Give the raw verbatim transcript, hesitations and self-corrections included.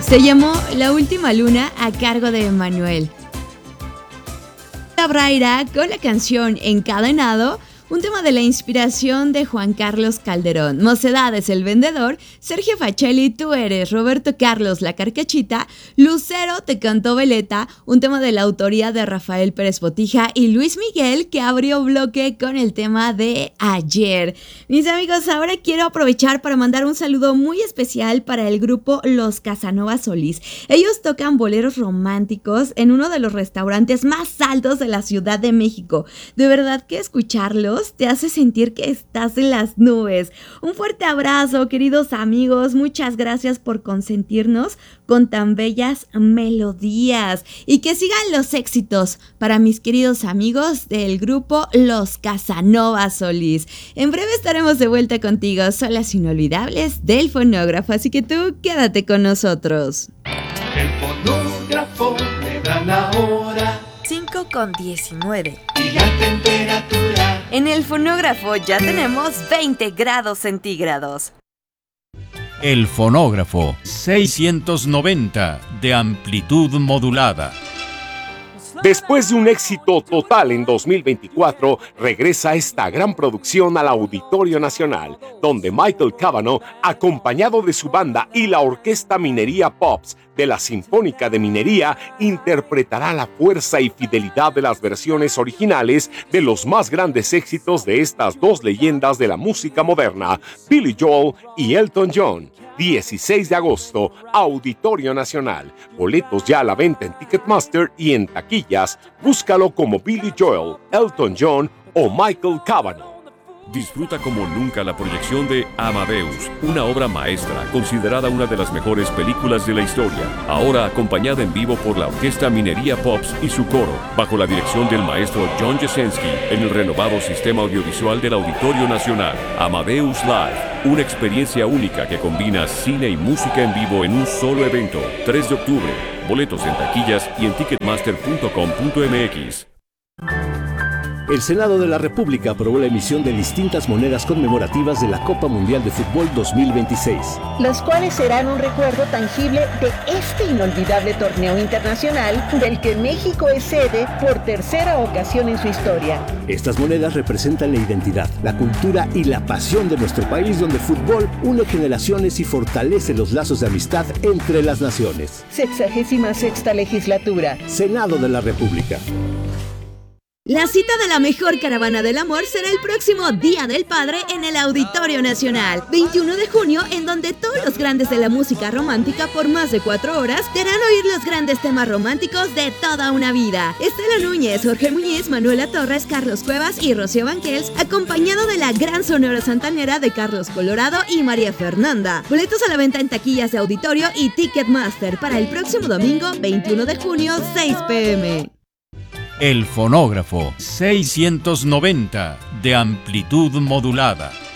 Se llamó La Última Luna a cargo de Emanuel Braira con la canción Encadenado, un tema de la inspiración de Juan Carlos Calderón. Mocedades El Vendedor, Sergio Facelli Tú Eres, Roberto Carlos La Carcachita, Lucero Te Cantó Veleta, un tema de la autoría de Rafael Pérez Botija y Luis Miguel, que abrió bloque con el tema de Ayer. Mis amigos, ahora quiero aprovechar para mandar un saludo muy especial para el grupo Los Casanova Solís. Ellos tocan boleros románticos en uno de los restaurantes más altos de la Ciudad de México. De verdad que escucharlos te hace sentir que estás en las nubes. Un fuerte abrazo, queridos amigos. Muchas gracias por consentirnos con tan bellas melodías. Y que sigan los éxitos para mis queridos amigos del grupo Los Casanova Solís. En breve estaremos de vuelta contigo. Son las inolvidables del fonógrafo. Así que tú quédate con nosotros. El fonógrafo me da la hora. cinco con diecinueve. Y la temperatura. En el fonógrafo ya tenemos veinte grados centígrados. El fonógrafo seiscientos noventa de amplitud modulada. Después de un éxito total en dos mil veinticuatro, regresa esta gran producción al Auditorio Nacional, donde Michael Cavanaugh, acompañado de su banda y la Orquesta Minería Pops de la Sinfónica de Minería, interpretará la fuerza y fidelidad de las versiones originales de los más grandes éxitos de estas dos leyendas de la música moderna, Billy Joel y Elton John. dieciséis de agosto, Auditorio Nacional. Boletos ya a la venta en Ticketmaster y en taquillas. Búscalo como Billy Joel, Elton John o Michael Cavanaugh. Disfruta como nunca la proyección de Amadeus, una obra maestra considerada una de las mejores películas de la historia, ahora acompañada en vivo por la Orquesta Minería Pops y su coro, bajo la dirección del maestro John Jasenski, en el renovado sistema audiovisual del Auditorio Nacional. Amadeus Live, una experiencia única que combina cine y música en vivo en un solo evento. tres de octubre, boletos en taquillas y en ticketmaster punto com punto m x. El Senado de la República aprobó la emisión de distintas monedas conmemorativas de la Copa Mundial de Fútbol dos mil veintiséis. Las cuales serán un recuerdo tangible de este inolvidable torneo internacional del que México es sede por tercera ocasión en su historia. Estas monedas representan la identidad, la cultura y la pasión de nuestro país, donde el fútbol une generaciones y fortalece los lazos de amistad entre las naciones. Sexagésima sexta legislatura. Senado de la República. La cita de la mejor caravana del amor será el próximo Día del Padre en el Auditorio Nacional, veintiuno de junio, en donde todos los grandes de la música romántica por más de cuatro horas te harán oír los grandes temas románticos de toda una vida. Estela Núñez, Jorge Muñiz, Manuela Torres, Carlos Cuevas y Rocío Banquels, acompañado de la gran sonora santanera de Carlos Colorado y María Fernanda. Boletos a la venta en taquillas de Auditorio y Ticketmaster para el próximo domingo, veintiuno de junio, seis pe eme. El fonógrafo seiscientos noventa de amplitud modulada.